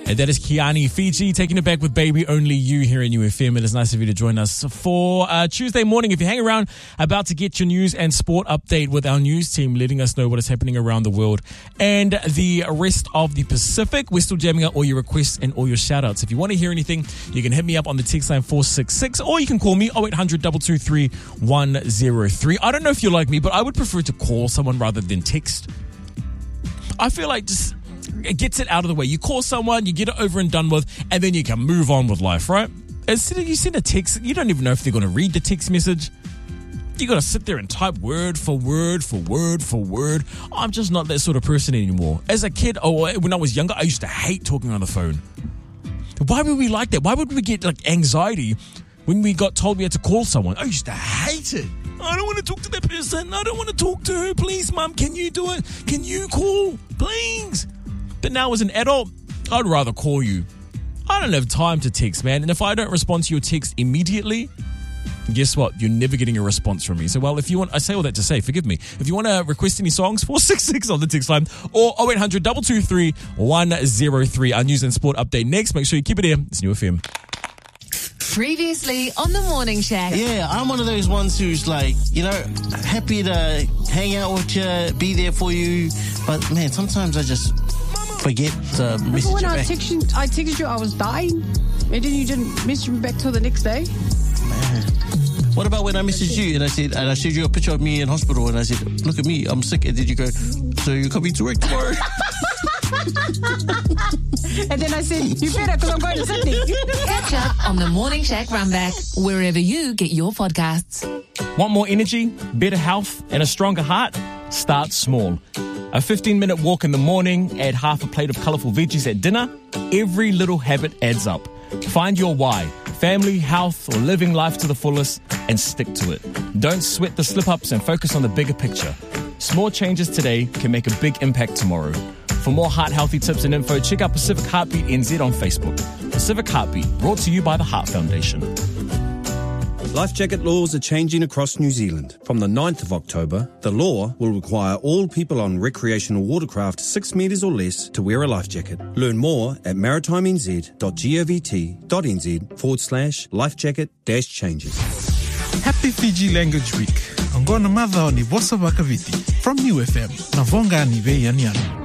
And that is Kiani Fiji taking it back with Baby Only You here in UFM. It is nice of you to join us for Tuesday morning. If you hang around, about to get your news and sport update with our news team, letting us know what is happening around the world and the rest of the Pacific. We're still jamming out all your requests and all your shout outs. If you want to hear anything, you can hit me up on the text line 466, or you can call me 0800 223 103. I don't know if you're like me, but I would prefer to call someone rather than text. I feel like just it gets it out of the way. You call someone, you get it over and done with, and then you can move on with life, right? Instead of you send a text, you don't even know if they're going to read the text message. You got to sit there and type word for word for word for word. I'm just not that sort of person anymore. As a kid, when I was younger, I used to hate talking on the phone. Why would we like that? Why would we get like anxiety when we got told we had to call someone? I used to hate it. I don't want to talk to that person. I don't want to talk to her. Please, Mum, can you do it? Can you call? Please. But now as an adult, I'd rather call you. I don't have time to text, man. And if I don't respond to your text immediately, guess what? You're never getting a response from me. So, well, if you want, I say all that to say, forgive me. If you want to request any songs, 466 on the text line, or 0800 223 103. Our news and sport update next. Make sure you keep it here. It's New FM. Previously on the Morning Shack. Yeah, I'm one of those ones who's like, happy to hang out with you, be there for you. But, man, sometimes I just forget to message when you I back. texted you I was dying, and then you didn't message me back till the next day. Man. What about when I messaged you and I showed you a picture of me in hospital and I said, look at me, I'm sick. And then you go, so you're coming to work tomorrow? And then I said, you better, because I'm going to Sydney. Catch up on the Morning Shack Runback, wherever you get your podcasts. Want more energy, better health, and a stronger heart? Start small. A 15-minute walk in the morning, add half a plate of colourful veggies at dinner. Every little habit adds up. Find your why. Family, health, or living life to the fullest, and stick to it. Don't sweat the slip-ups and focus on the bigger picture. Small changes today can make a big impact tomorrow. For more heart-healthy tips and info, check out Pacific Heartbeat NZ on Facebook. Pacific Heartbeat, brought to you by the Heart Foundation. Life jacket laws are changing across New Zealand. From the 9th of October, the law will require all people on recreational watercraft 6 metres or less to wear a life jacket. Learn more at maritimenz.govt.nz/lifejacket-changes. Happy Fiji Language Week. Angona madhao ni vosa vakaviti. From UFM, na vonga ni vei aniana.